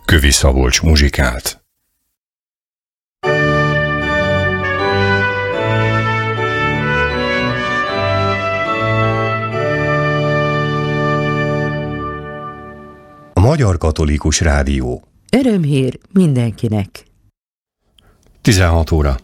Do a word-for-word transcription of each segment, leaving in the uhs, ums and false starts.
Kövi Szabolcs muzsikált. A Magyar Katolikus Rádió. Örömhír mindenkinek. tizenhat óra.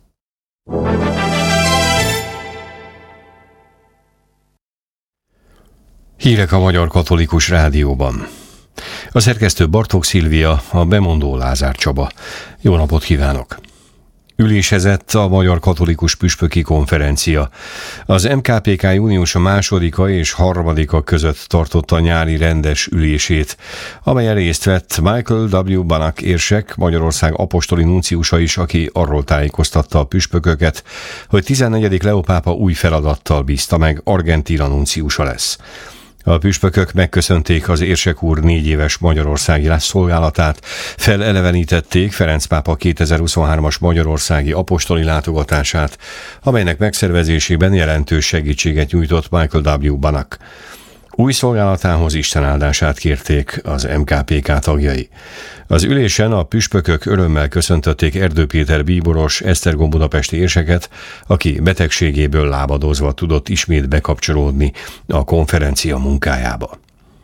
Hírek a Magyar Katolikus Rádióban. A szerkesztő Bartók Szilvia, a bemondó Lázár Csaba. Jó napot kívánok! Ülésezett a Magyar Katolikus Püspöki Konferencia. Az em ká pé ká június másodika és harmadika között tartotta a nyári rendes ülését, amelyen részt vett Michael W. Banach érsek, Magyarország apostoli nunciusa is, aki arról tájékoztatta a püspököket, hogy tizennegyedik Leó pápa új feladattal bízta meg, Argentína nunciusa lesz. A püspökök megköszönték az érsek úr négy éves magyarországi szolgálatát, felelevenítették Ferenc pápa kétezer-huszonhármas magyarországi apostoli látogatását, amelynek megszervezésében jelentős segítséget nyújtott Michael W. Banach. Új szolgálatához Isten áldását kérték az em ká pé ká tagjai. Az ülésen a püspökök örömmel köszöntötték Erdő Péter bíboros Esztergom budapesti érseket, aki betegségéből lábadozva tudott ismét bekapcsolódni a konferencia munkájába.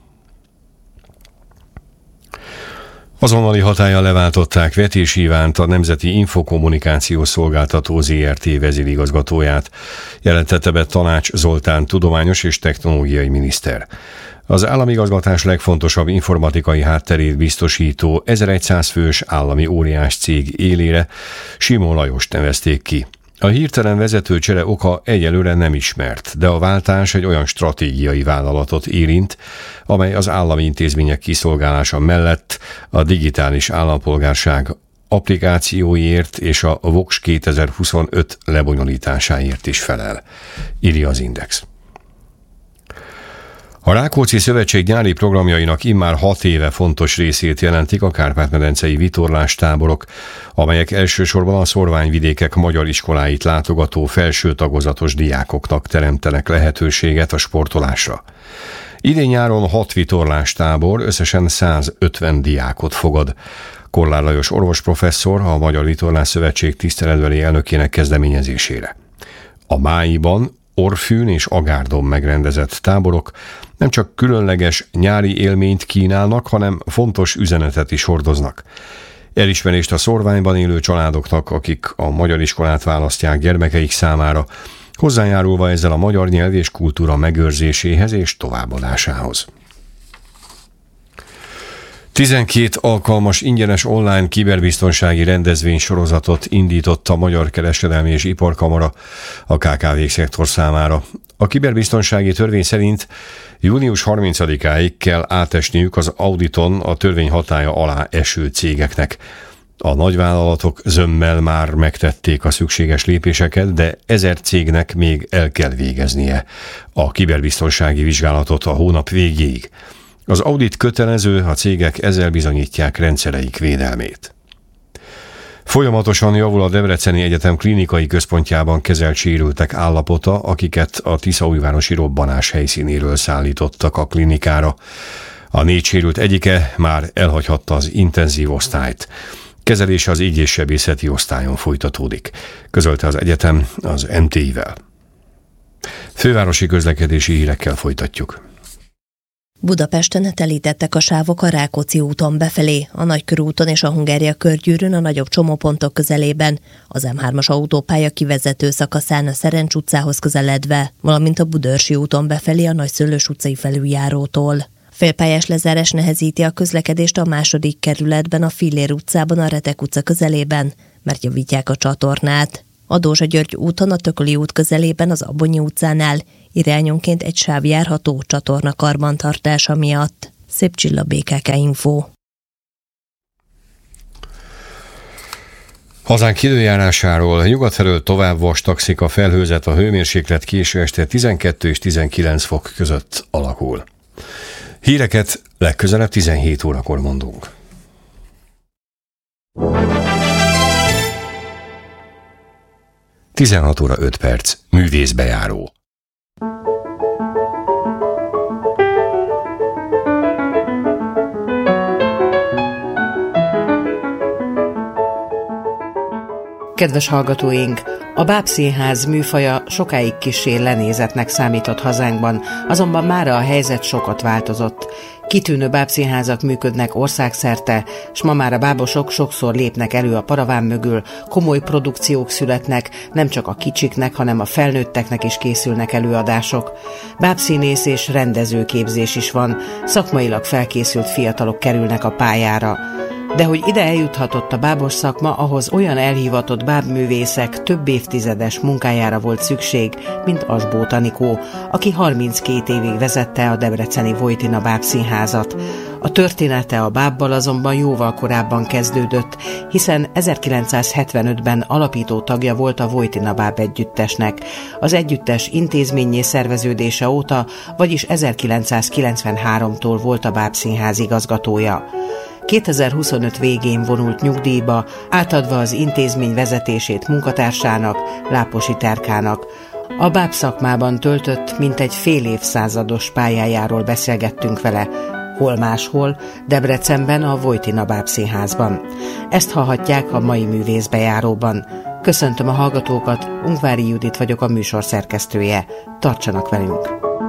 Azonnali hatállyal leváltották Vetési Ivánt, a Nemzeti Infokommunikációs Szolgáltató zé er té vezérigazgatóját, jelentette be Tanács Zoltán tudományos és technológiai miniszter. Az államigazgatás legfontosabb informatikai hátterét biztosító ezerszáz fős állami óriás cég élére Simon Lajost nevezték ki. A hirtelen vezetőcsere oka egyelőre nem ismert, de a váltás egy olyan stratégiai vállalatot érint, amely az állami intézmények kiszolgálása mellett a digitális állampolgárság applikációiért és a Vox kétezer-huszonöt lebonyolításáért is felel, írja az Index. A Rákóczi Szövetség nyári programjainak immár hat éve fontos részét jelentik a kárpát-medencei vitorlástáborok, amelyek elsősorban a szorványvidékek magyar iskoláit látogató felső tagozatos diákoknak teremtenek lehetőséget a sportolásra. Idén nyáron hat vitorlástábor összesen százötven diákot fogad. Kollár Lajos orvosprofesszor a Magyar Vitorlás Szövetség tiszteletbeli elnökének kezdeményezésére. A máiban Orfűn és Agárdon megrendezett táborok nem csak különleges nyári élményt kínálnak, hanem fontos üzenetet is hordoznak. Elismerést a szorványban élő családoknak, akik a magyar iskolát választják gyermekeik számára, hozzájárulva ezzel a magyar nyelv és kultúra megőrzéséhez és továbbadásához. tizenkét alkalmas ingyenes online kiberbiztonsági rendezvény sorozatot indított a Magyar Kereskedelmi és Iparkamara a ká ká vé szektor számára. A kiberbiztonsági törvény szerint június harmincadikáig kell átesniük az auditon a törvény hatálya alá eső cégeknek. A nagyvállalatok zömmel már megtették a szükséges lépéseket, de ezer cégnek még el kell végeznie a kiberbiztonsági vizsgálatot a hónap végéig. Az audit kötelező, a cégek ezzel bizonyítják rendszereik védelmét. Folyamatosan javul a Debreceni Egyetem klinikai központjában kezelt sérültek állapota, akiket a tiszaújvárosi robbanás helyszínéről szállítottak a klinikára. A négy sérült egyike már elhagyhatta az intenzív osztályt. Kezelése az égéssebészeti osztályon folytatódik, közölte az egyetem az em té i-vel. Fővárosi közlekedési hírekkel folytatjuk. Budapesten telítettek a sávok a Rákóczi úton befelé, a Nagykörúton és a Hungária körgyűrűn a nagyobb csomópontok közelében, az em hármas autópálya kivezető szakaszán a Szerencs utcához közeledve, valamint a Budörsi úton befelé a Nagyszőlős utcai felüljárótól. Félpályás lezárás nehezíti a közlekedést a második kerületben, a Fillér utcában, a Retek utca közelében, mert javítják a csatornát. A Dózsa György úton, a Tököli út közelében, az Abonyi utcánál irányonként egy sáv járható csatorna karbantartása miatt. Szép Csilla, bé ká ká Info. Hazánk időjárásáról: nyugat felől tovább vastagszik a felhőzet, a hőmérséklet késő este tizenkettő és tizenkilenc fok között alakul. Híreket legközelebb tizenhét órakor mondunk. tizenhat óra öt perc, művészbejáró. Kedves hallgatóink, a bábszínház műfaja sokáig kissé lenézetnek számított hazánkban, azonban mára a helyzet sokat változott. Kitűnő bábszínházak működnek országszerte, s ma már a bábosok sokszor lépnek elő a paraván mögül, komoly produkciók születnek, nem csak a kicsiknek, hanem a felnőtteknek is készülnek előadások. Bábszínész és rendezőképzés is van, szakmailag felkészült fiatalok kerülnek a pályára. De hogy ide eljuthatott a bábos szakma, ahhoz olyan elhivatott bábművészek több évtizedes munkájára volt szükség, mint Asbóth Anikó, aki harminckét évig vezette a debreceni Vojtina Bábszínházat. A története a bábbal azonban jóval korábban kezdődött, hiszen ezerkilencszázhetvenötben alapító tagja volt a Vojtina Báb együttesnek. Az együttes intézménnyé szerveződése óta, vagyis ezerkilencszázkilencvenháromtól volt a Bábszínház igazgatója. kétezer-huszonöt végén vonult nyugdíjba, átadva az intézmény vezetését munkatársának, Láposi Terkának. A báb szakmában töltött mintegy fél évszázados pályájáról beszélgettünk vele, hol máshol, Debrecenben a Vojtina Bábszínházban. Ezt hallhatják a mai művészbejáróban. Köszöntöm a hallgatókat, Ungvári Judit vagyok, a műsor szerkesztője. Tartsanak velünk!